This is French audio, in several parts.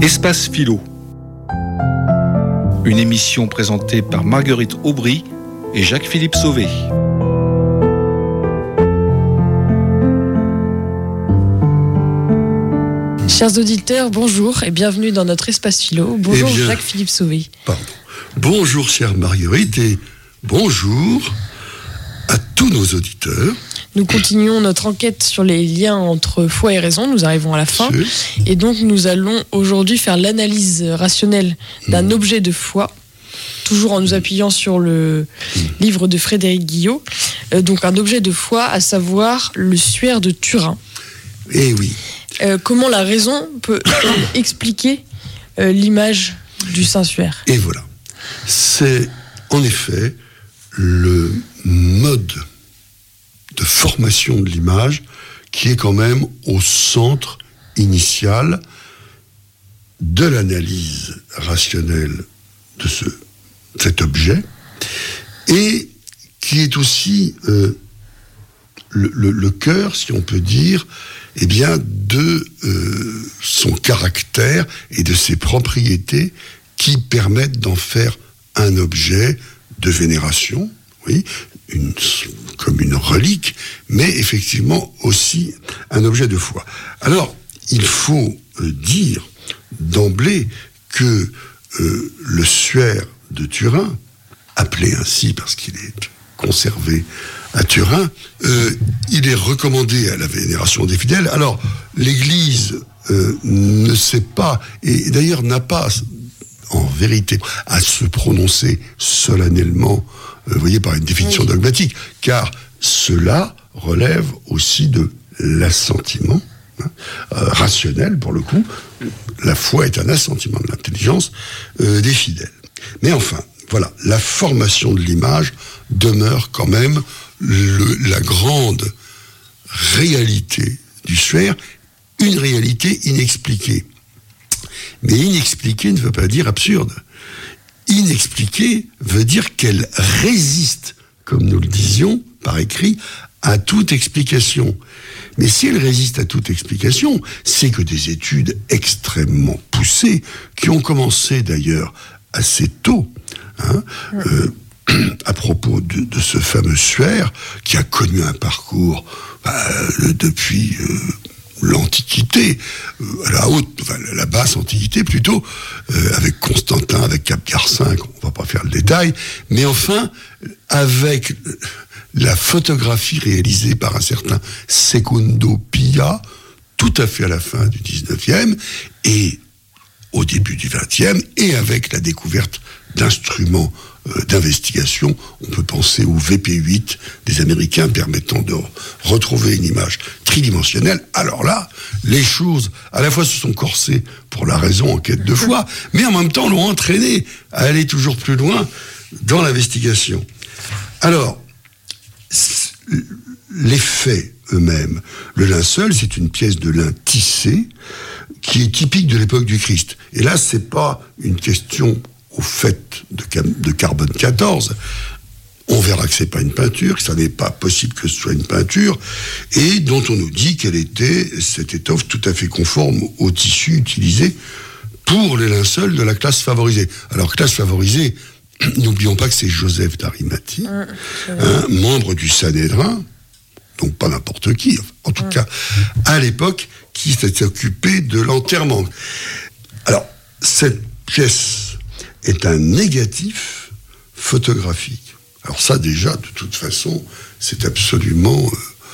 Espace Philo. Une émission présentée par Marguerite Aubry et Jacques-Philippe Sauvé. Chers auditeurs, bonjour et bienvenue dans notre Espace Philo. Bonjour Jacques-Philippe Sauvé. Pardon. Bonjour chère Marguerite et bonjour à tous nos auditeurs. Nous continuons notre enquête sur les liens entre foi et raison, nous arrivons à la fin. Et donc nous allons aujourd'hui faire l'analyse rationnelle d'un objet de foi, toujours en nous appuyant sur le livre de Frédéric Guillot. Donc un objet de foi, à savoir le suaire de Turin. Eh oui. Comment la raison peut expliquer l'image du Saint-Suaire. Et voilà. C'est en effet le mode de formation de l'image qui est quand même au centre initial de l'analyse rationnelle de cet objet et qui est aussi le cœur, si on peut dire, eh bien, de son caractère et de ses propriétés qui permettent d'en faire un objet de vénération, oui, comme une relique, mais effectivement aussi un objet de foi. Alors, il faut dire d'emblée que le suaire de Turin, appelé ainsi parce qu'il est conservé à Turin, il est recommandé à la vénération des fidèles. Alors, l'Église ne sait pas, et d'ailleurs n'a pas, en vérité, à se prononcer solennellement, vous voyez, par une définition dogmatique, car cela relève aussi de l'assentiment rationnel, pour le coup. La foi est un assentiment de l'intelligence des fidèles. Mais enfin, voilà, la formation de l'image demeure quand même la grande réalité du suaire, une réalité inexpliquée. Mais inexpliquée ne veut pas dire absurde. Inexpliquée veut dire qu'elle résiste, comme nous le disions par écrit, à toute explication. Mais si elle résiste à toute explication, c'est que des études extrêmement poussées, qui ont commencé d'ailleurs assez tôt, à propos de ce fameux suaire, qui a connu un parcours depuis l'Antiquité, la basse Antiquité plutôt, avec Constantin, avec Capgar V, on va pas faire le détail, mais enfin, avec la photographie réalisée par un certain Secondo Pia, tout à fait à la fin du 19e, et au début du 20e, et avec la découverte d'instruments d'investigation, on peut penser au VP8 des Américains permettant de retrouver une image tridimensionnelle. Alors là, les choses, à la fois se sont corsées pour la raison en quête de foi, mais en même temps l'ont entraîné à aller toujours plus loin dans l'investigation. Alors, les faits eux-mêmes, le linceul, c'est une pièce de lin tissé qui est typique de l'époque du Christ. Et là, c'est pas une question au fait de carbone 14, on verra que c'est pas une peinture, que ça n'est pas possible que ce soit une peinture, et dont on nous dit qu'elle était, cette étoffe, tout à fait conforme au tissu utilisé pour les linceuls de la classe favorisée. Alors, classe favorisée, n'oublions pas que c'est Joseph d'Arimathie, membre du Sanhédrin, donc pas n'importe qui, en tout cas, à l'époque, qui s'était occupé de l'enterrement. Alors, cette pièce est un négatif photographique. Alors ça, déjà, de toute façon, c'est absolument,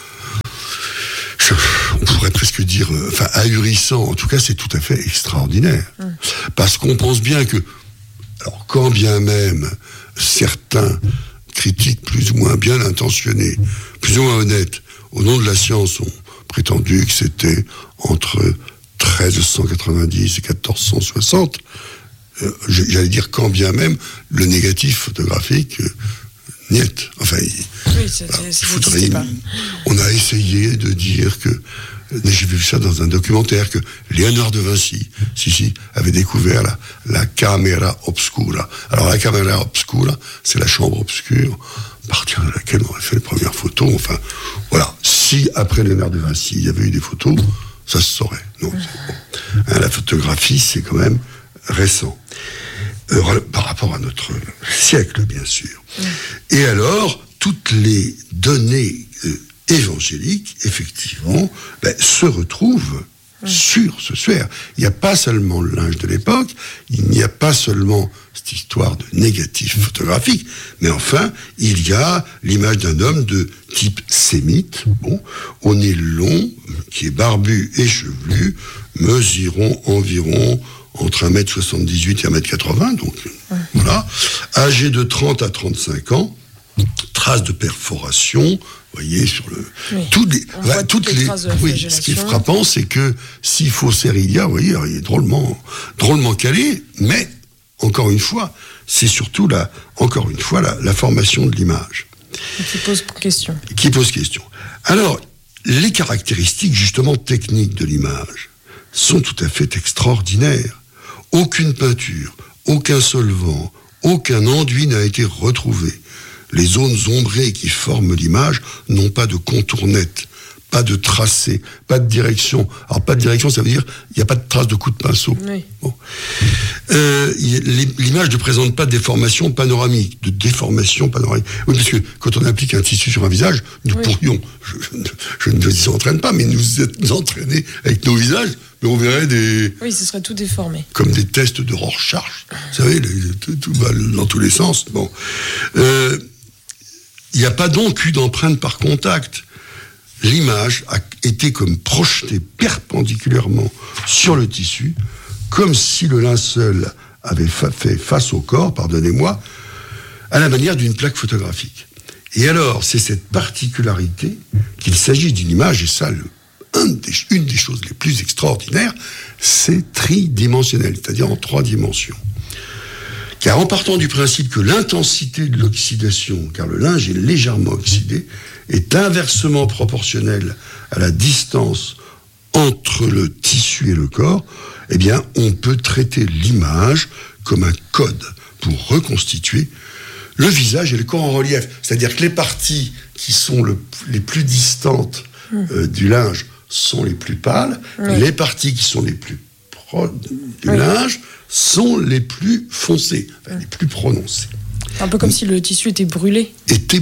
on pourrait presque dire, ahurissant. En tout cas, c'est tout à fait extraordinaire. Parce qu'on pense bien que, alors quand bien même certains critiques plus ou moins bien intentionnés, plus ou moins honnêtes, au nom de la science, ont prétendu que c'était entre 1390 et 1460, j'allais dire quand bien même le négatif photographique niet. Enfin, on a essayé de dire que, j'ai vu ça dans un documentaire, que Léonard de Vinci, avait découvert la camera obscura. Alors la camera obscura, c'est la chambre obscure, à partir de laquelle on a fait les premières photos. Enfin, voilà. Si après Léonard de Vinci, il y avait eu des photos, ça se saurait. Non, c'est bon. photographie, c'est quand même récent. Par rapport à notre siècle, bien sûr. Et alors, toutes les données évangéliques, effectivement, se retrouvent sur ce suaire. Il n'y a pas seulement le linge de l'époque, il n'y a pas seulement cette histoire de négatif photographique, mais enfin, il y a l'image d'un homme de type sémite, au nez long, qui est barbu et chevelu, mesurant environ entre 1m78 et 1m80, donc voilà, âgé de 30 à 35 ans, traces de perforation, vous voyez, sur le... Oui. Toutes les traces de ce qui est frappant, c'est que si Fauceridia, vous voyez, il est drôlement calé, mais, encore une fois, c'est surtout la formation de l'image. Qui pose question. Alors, les caractéristiques, justement, techniques de l'image sont tout à fait extraordinaires. Aucune peinture, aucun solvant, aucun enduit n'a été retrouvé. Les zones ombrées qui forment l'image n'ont pas de contour net, pas de tracé, pas de direction. Alors, pas de direction, ça veut dire il n'y a pas de trace de coup de pinceau. Oui. Bon. L'image ne présente pas de déformation panoramique. Oui, parce que quand on applique un tissu sur un visage, nous pourrions, je ne vous entraîne pas, mais nous entraîner avec nos visages, mais on verrait des... Oui, ce serait tout déformé. Comme des tests de Rorschach, vous savez, dans tous les sens. Bon. Il n'y a pas donc eu d'empreinte par contact. L'image a été comme projetée perpendiculairement sur le tissu, comme si le linceul avait fait face au corps, pardonnez-moi, à la manière d'une plaque photographique. Et alors, c'est cette particularité qu'il s'agit d'une image, et ça, une des choses les plus extraordinaires, c'est tridimensionnel, c'est-à-dire en 3 dimensions. Car en partant du principe que l'intensité de l'oxydation, car le linge est légèrement oxydé, est inversement proportionnelle à la distance entre le tissu et le corps, eh bien, on peut traiter l'image comme un code pour reconstituer le visage et le corps en relief. C'est-à-dire que les parties qui sont les plus distantes du linge sont les plus pâles, les parties qui sont les plus proches du linge sont les plus foncées, les plus prononcées. Un peu comme si le tissu était brûlé.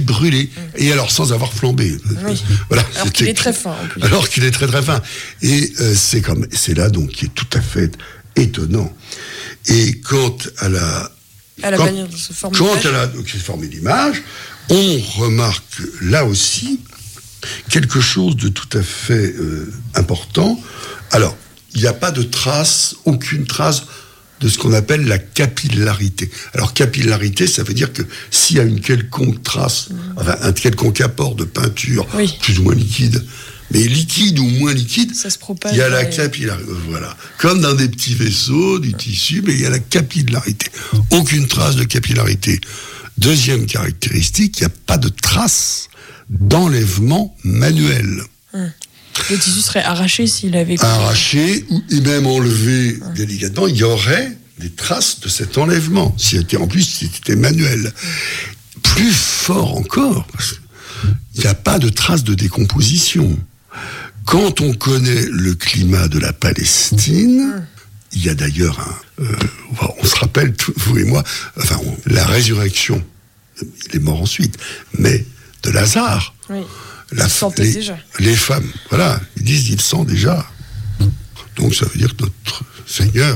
Et alors sans avoir flambé. Oui. Voilà, alors qu'il est très fin en plus. Alors qu'il est très très fin. Et c'est là donc qui est tout à fait étonnant. Et quant à la manière de se former l'image, on remarque là aussi quelque chose de tout à fait important. Alors, il n'y a pas de trace, aucune trace de ce qu'on appelle la capillarité. Alors, capillarité, ça veut dire que s'il y a une quelconque trace, enfin, un quelconque apport de peinture, plus ou moins liquide, mais liquide ou moins liquide, ça se propage, il y a la capillarité. Voilà. Comme dans des petits vaisseaux, du tissu, mais il y a la capillarité. Aucune trace de capillarité. Deuxième caractéristique, il n'y a pas de trace d'enlèvement manuel. Le tissu serait arraché s'il avait... Arraché, et même enlevé délicatement, il y aurait des traces de cet enlèvement. En plus, c'était manuel. Plus fort encore, il n'y a pas de traces de décomposition. Quand on connaît le climat de la Palestine, il y a d'ailleurs on se rappelle, vous et moi, la résurrection, il est mort ensuite, mais de Lazare. Oui. Déjà. Les femmes, voilà, ils disent ils sentent déjà. Donc ça veut dire que notre Seigneur,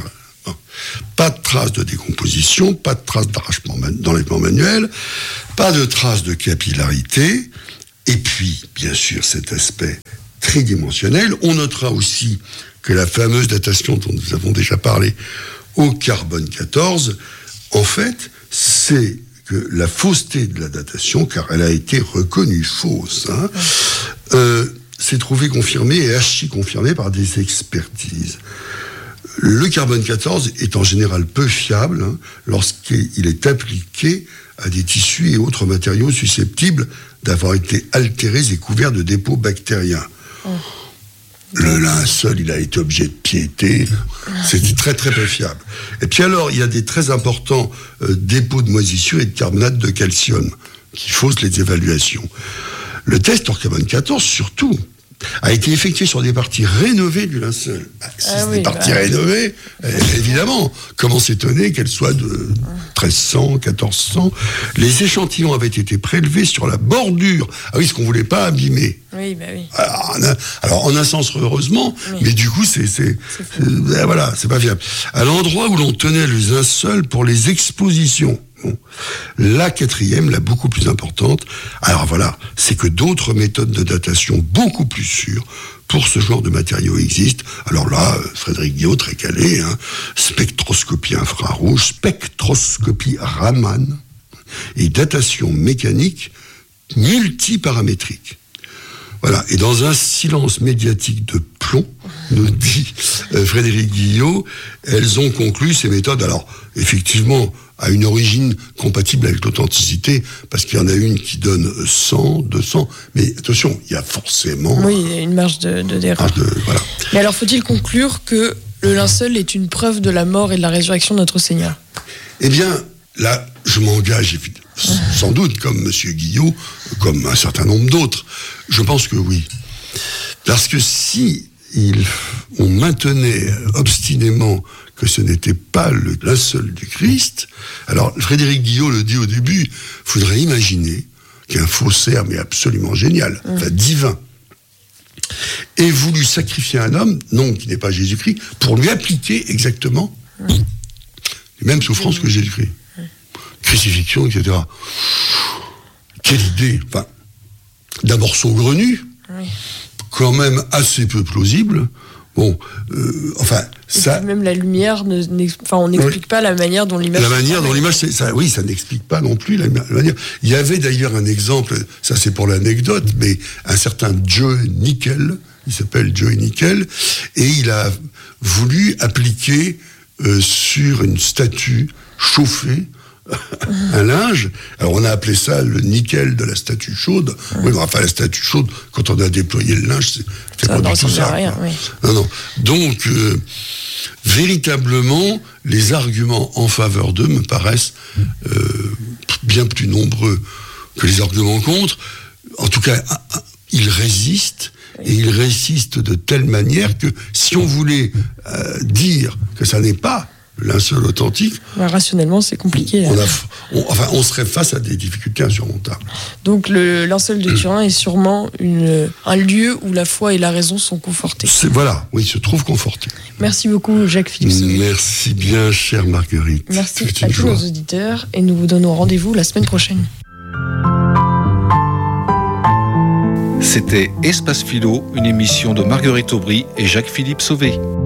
pas de traces de décomposition, pas de traces d'enlèvement manuel, pas de traces de capillarité, et puis, bien sûr, cet aspect tridimensionnel. On notera aussi que la fameuse datation dont nous avons déjà parlé au carbone 14, en fait, c'est que la fausseté de la datation, car elle a été reconnue fausse, s'est trouvée confirmée et archi-confirmée par des expertises. Le carbone 14 est en général peu fiable lorsqu'il est appliqué à des tissus et autres matériaux susceptibles d'avoir été altérés et couverts de dépôts bactériens. Le linceul, il a été objet de piété. C'était très, très peu fiable. Et puis alors, il y a des très importants dépôts de moisissure et de carbonate de calcium qui faussent les évaluations. Le test en carbone 14, surtout, a été effectué sur des parties rénovées du linceul. Si c'est des parties rénovées, évidemment, comment s'étonner qu'elles soient de 1300, 1400. Les échantillons avaient été prélevés sur la bordure. Ah oui, ce qu'on voulait pas abîmer. Oui, bah oui. Alors, en un sens, heureusement, mais du coup, voilà, c'est pas fiable. À l'endroit où l'on tenait le linceul pour les expositions. Bon. La quatrième, la beaucoup plus importante, alors voilà, c'est que d'autres méthodes de datation beaucoup plus sûres pour ce genre de matériaux existent. Alors là, Frédéric Guillot, très calé, spectroscopie infrarouge, spectroscopie Raman et datation mécanique multiparamétrique. Voilà, et dans un silence médiatique de plomb, nous dit Frédéric Guillot, elles ont conclu ces méthodes, alors effectivement, à une origine compatible avec l'authenticité, parce qu'il y en a une qui donne 100, 200, mais attention, il y a forcément... Oui, il y a une marge d'erreur. Voilà. Mais alors, faut-il conclure que le linceul est une preuve de la mort et de la résurrection de notre Seigneur ? Eh bien, là, je m'engage sans doute, comme M. Guillot, comme un certain nombre d'autres. Je pense que oui. Parce que si on maintenait obstinément que ce n'était pas le linceul du Christ, alors Frédéric Guillot le dit au début, il faudrait imaginer qu'un faussaire, mais absolument génial, divin, ait voulu sacrifier un homme, non, qui n'est pas Jésus-Christ, pour lui appliquer exactement les mêmes souffrances que Jésus-Christ. Crucifixion, etc. Quelle idée. Enfin, d'abord saugrenu, quand même assez peu plausible. Bon, ça... Même la lumière, on n'explique pas la manière dont l'image... La manière dont l'image, ça n'explique pas non plus la manière. Il y avait d'ailleurs un exemple, ça c'est pour l'anecdote, mais un certain Joe Nickel, il s'appelle Joe Nickel, et il a voulu appliquer sur une statue chauffée un linge. Alors on a appelé ça le nickel de la statue chaude. Oui, mais enfin la statue chaude, quand on a déployé le linge, c'est pas du tout ça. Rien, oui. Non. Donc véritablement, les arguments en faveur d'eux me paraissent bien plus nombreux que les arguments contre. En tout cas, ils résistent. Et ils résistent de telle manière que si on voulait dire que ça n'est pas le linceul authentique... rationnellement, c'est compliqué. On serait face à des difficultés insurmontables. Donc le linceul de Turin est sûrement un lieu où la foi et la raison sont confortées. Voilà, oui, se trouvent confortés. Merci beaucoup, Jacques-Philippe Sauvé. Merci bien, chère Marguerite. Merci à tous nos auditeurs et nous vous donnons rendez-vous la semaine prochaine. C'était Espace Philo, une émission de Marguerite Aubry et Jacques-Philippe Sauvé.